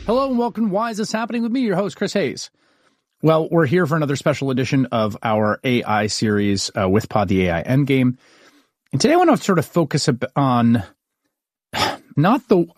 Hello and welcome to Why Is This Happening with me, your host, Chris Hayes. Well, we're here for another special edition of our AI series with Pod the AI Endgame. And today I want to sort of focus on neither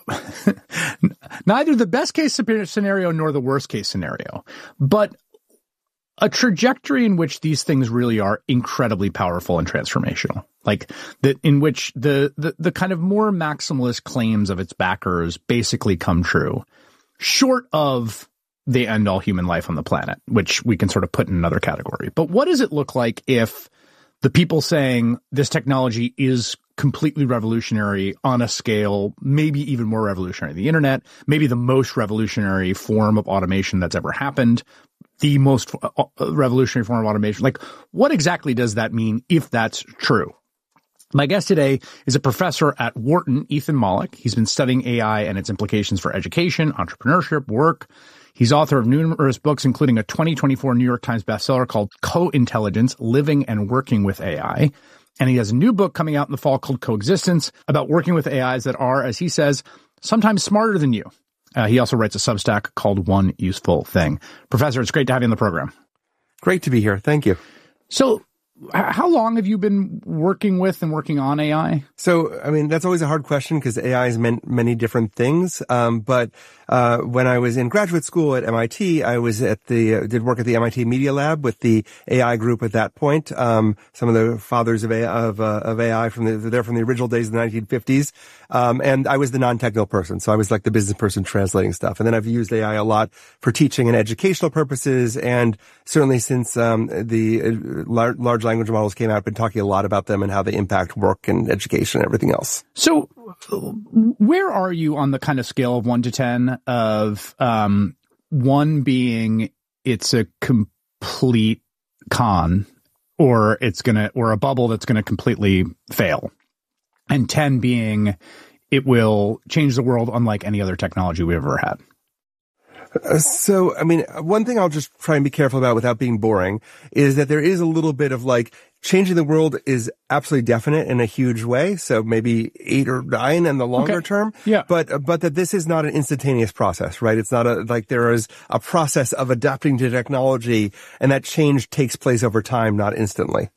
the best case scenario nor the worst case scenario, but a trajectory in which these things really are incredibly powerful and transformational. Like that, in which the kind of more maximalist claims of its backers basically come true, short of they end all human life on the planet, which we can sort of put in another category. But what does it look like if the people saying this technology is completely revolutionary on a scale, maybe even more revolutionary, the internet, maybe the most revolutionary form of automation that's ever happened, the most revolutionary form of automation? Like, what exactly does that mean if that's true? My guest today is a professor at Wharton, Ethan Mollick. He's been studying AI and its implications for education, entrepreneurship, work. He's author of numerous books, including a 2024 New York Times bestseller called Co-Intelligence, Living and Working with AI. And he has a new book coming out in the fall called Coexistence, about working with AIs that are, as he says, sometimes smarter than you. He also writes a Substack called One Useful Thing. Professor, it's great to have you on the program. Great to be here. Thank you. So, how long have you been working with and working on AI? So, I mean, that's always a hard question because AI has meant many different things. But when I was in graduate school at MIT, I was did work at the MIT Media Lab with the AI group at that point. Some of the fathers of AI from the original days of the 1950s. And I was the non-technical person. So I was like the business person translating stuff. And then I've used AI a lot for teaching and educational purposes. And certainly since the large language models came out, I've been talking a lot about them and how they impact work and education and everything else. So where are you on the kind of scale of 1 to 10 of 1 being it's a complete con or a bubble that's going to completely fail, and 10 being it will change the world unlike any other technology we've ever had? So, I mean, one thing I'll just try and be careful about without being boring is that there is a little bit of like changing the world is absolutely definite in a huge way. So maybe 8 or 9 in the longer term. Yeah. But that this is not an instantaneous process, right? It's not like there is a process of adapting to technology and that change takes place over time, not instantly.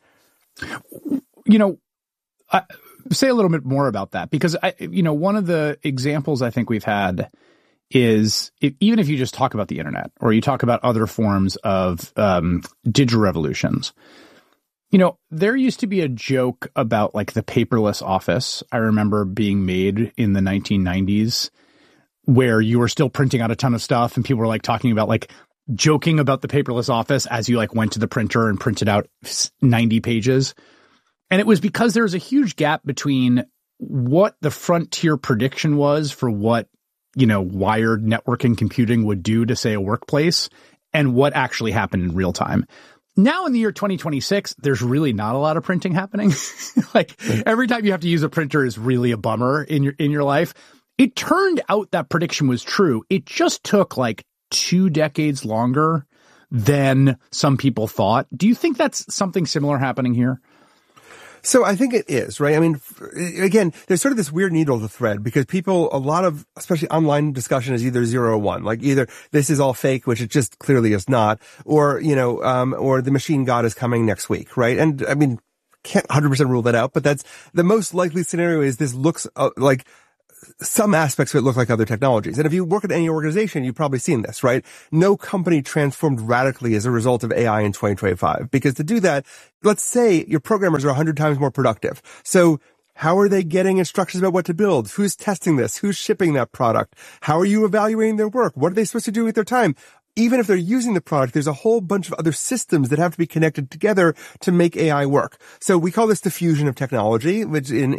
Say a little bit more about that, because one of the examples I think we've had is even if you just talk about the internet or you talk about other forms of digital revolutions, there used to be a joke about like the paperless office. I remember being made in the 1990s where you were still printing out a ton of stuff and people were like talking about like joking about the paperless office as you like went to the printer and printed out 90 pages. And it was because there was a huge gap between what the frontier prediction was for what wired networking computing would do to, say, a workplace and what actually happened in real time. Now in the year 2026, there's really not a lot of printing happening. Like every time you have to use a printer is really a bummer in your life. It turned out that prediction was true. It just took like 2 decades longer than some people thought. Do you think that's something similar happening here? So I think it is, right? I mean, again, there's sort of this weird needle to thread because a lot of, especially online discussion is either 0 or 1. Like either this is all fake, which it just clearly is not, or, or the machine god is coming next week, right? And I mean, can't 100% rule that out, but that's the most likely scenario is this looks like some aspects of it look like other technologies. And if you work at any organization, you've probably seen this, right? No company transformed radically as a result of AI in 2025. Because to do that, let's say your programmers are 100 times more productive. So how are they getting instructions about what to build? Who's testing this? Who's shipping that product? How are you evaluating their work? What are they supposed to do with their time? Even if they're using the product, there's a whole bunch of other systems that have to be connected together to make AI work. So we call this diffusion of technology, which in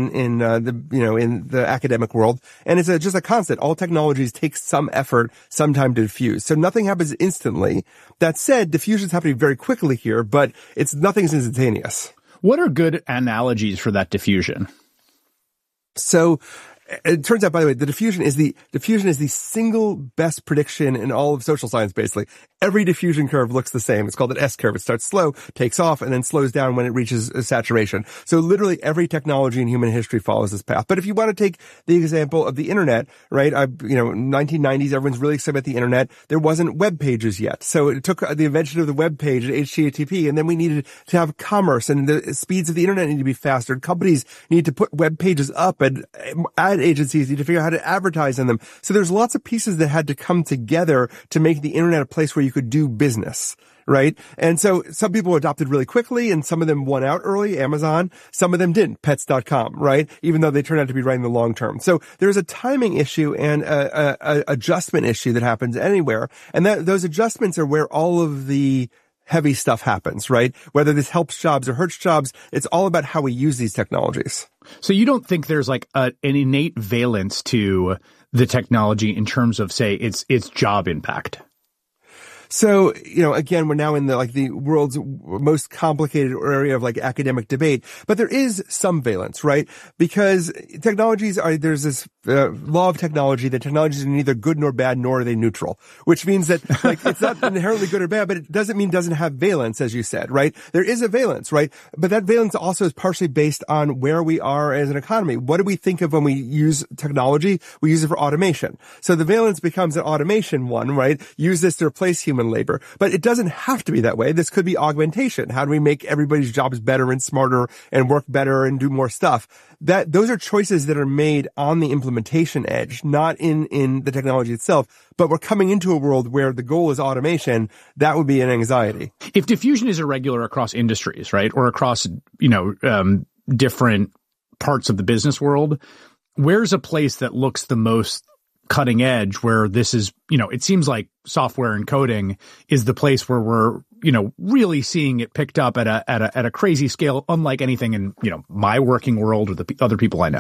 the academic world. And it's just a constant. All technologies take some effort, some time to diffuse. So nothing happens instantly. That said, diffusion's happening very quickly here, but nothing's instantaneous. What are good analogies for that diffusion? So it turns out, by the way, the diffusion is the single best prediction in all of social science, basically. Every diffusion curve looks the same. It's called an S-curve. It starts slow, takes off, and then slows down when it reaches saturation. So literally every technology in human history follows this path. But if you want to take the example of the internet, right? 1990s, everyone's really excited about the internet. There wasn't web pages yet. So it took the invention of the web page and HTTP, and then we needed to have commerce, and the speeds of the internet need to be faster. Companies need to put web pages up, and ad agencies need to figure out how to advertise in them. So there's lots of pieces that had to come together to make the internet a place where you could do business, right? And so some people adopted really quickly, and some of them won out early, Amazon. Some of them didn't, Pets.com, right? Even though they turned out to be right in the long term. So there's a timing issue and a adjustment issue that happens anywhere. And those adjustments are where all of the heavy stuff happens, right? Whether this helps jobs or hurts jobs, it's all about how we use these technologies. So you don't think there's like an innate valence to the technology in terms of, say, its job impact? So, again, we're now in the world's most complicated area of academic debate, but there is some valence, right? Because there's this law of technology that technologies are neither good nor bad, nor are they neutral, which means that it's not inherently good or bad, but it doesn't mean it doesn't have valence, as you said, right? There is a valence, right? But that valence also is partially based on where we are as an economy. What do we think of when we use technology? We use it for automation. So the valence becomes an automation one, right? Use this to replace human labor. But it doesn't have to be that way. This could be augmentation. How do we make everybody's jobs better and smarter and work better and do more stuff? Those are choices that are made on the implementation edge, not in the technology itself. But we're coming into a world where the goal is automation. That would be an anxiety. If diffusion is irregular across industries, right, or across, different parts of the business world, where's a place that looks the most cutting edge where this is, it seems like software and coding is the place where we're, really seeing it picked up at a crazy scale, unlike anything in, my working world or the other people I know.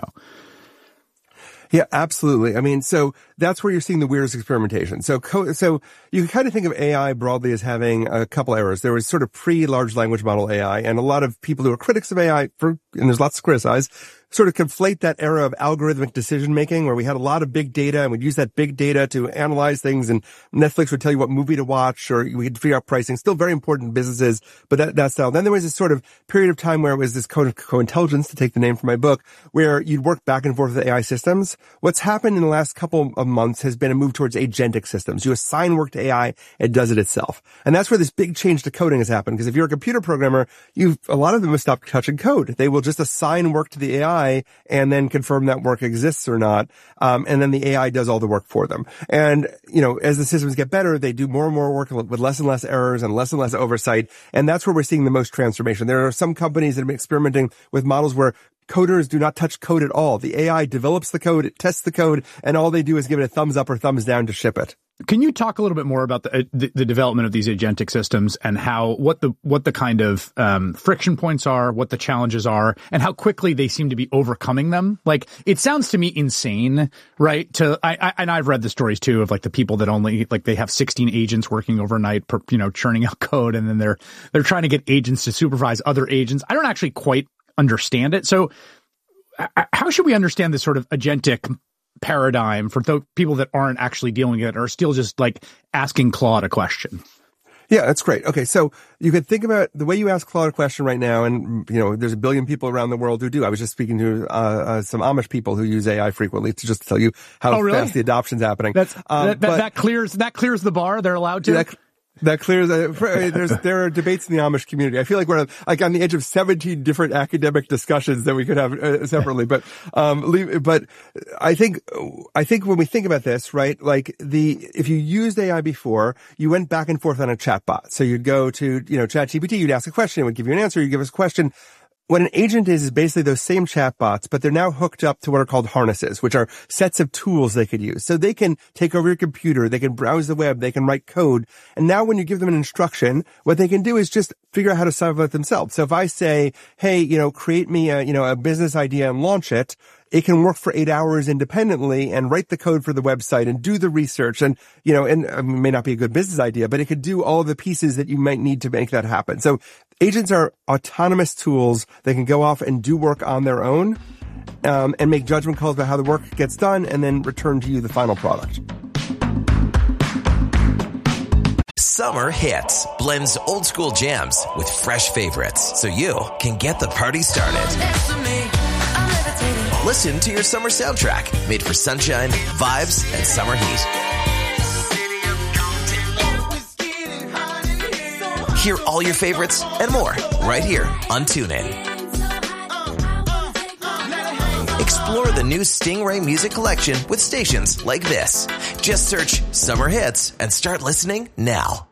Yeah, absolutely. I mean, so that's where you're seeing the weirdest experimentation. So you can kind of think of AI broadly as having a couple errors. There was sort of pre-large language model AI, and a lot of people who are critics of AI, and there's lots to criticize, sort of conflate that era of algorithmic decision making where we had a lot of big data and we'd use that big data to analyze things, and Netflix would tell you what movie to watch, or we could figure out pricing. Still very important in businesses, but that style. Then there was this sort of period of time where it was this co-intelligence, to take the name from my book, where you'd work back and forth with AI systems. What's happened in the last couple of months has been a move towards agentic systems. You assign work to AI, it does it itself. And that's where this big change to coding has happened. Because if you're a computer programmer, a lot of them have stopped touching code. They will just assign work to the AI and then confirm that work exists or not. And then the AI does all the work for them. And, as the systems get better, they do more and more work with less and less errors and less oversight. And that's where we're seeing the most transformation. There are some companies that have been experimenting with models where coders do not touch code at all. The AI develops the code, it tests the code, and all they do is give it a thumbs up or thumbs down to ship it. Can you talk a little bit more about the development of these agentic systems and what the kind of friction points are, what the challenges are, and how quickly they seem to be overcoming them? Like, it sounds to me insane, right? And I've read the stories too of the people that only they have 16 agents working overnight, churning out code, and then they're trying to get agents to supervise other agents. I don't actually quite understand it. So how should we understand this sort of agentic paradigm for people that aren't actually dealing with it, or are still just asking Claude a question? Yeah, that's great. Okay, so you could think about the way you ask Claude a question right now, and there's a billion people around the world who do. I was just speaking to some Amish people who use AI frequently to just tell you how fast the adoption's happening. That clears the bar. They're allowed to. That clears. There are debates in the Amish community. I feel like we're on the edge of 17 different academic discussions that we could have separately. But I think when we think about this, right, if you used AI before, you went back and forth on a chatbot. So you'd go to ChatGPT, you'd ask a question, it would give you an answer, you'd give us a question. What an agent is basically those same chatbots, but they're now hooked up to what are called harnesses, which are sets of tools they could use. So they can take over your computer, they can browse the web, they can write code. And now when you give them an instruction, what they can do is just figure out how to solve it themselves. So if I say, hey, create me a business idea and launch it, it can work for 8 hours independently and write the code for the website and do the research. And, it may not be a good business idea, but it could do all of the pieces that you might need to make that happen. So agents are autonomous tools. They can go off and do work on their own. and make judgment calls about how the work gets done, and then return to you the final product. Summer Hits blends old school jams with fresh favorites so you can get the party started. Listen to your summer soundtrack made for sunshine, vibes, and summer heat. Hear all your favorites and more right here on TuneIn. Explore the new Stingray music collection with stations like this. Just search Summer Hits and start listening now.